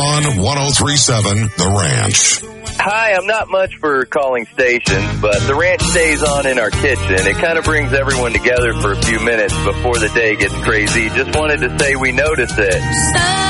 On 103.7 The Ranch. Hi, I'm not much for calling stations, but the ranch stays on in our kitchen. It kind of brings everyone together for a few minutes before the day gets crazy. Just wanted to say we notice it.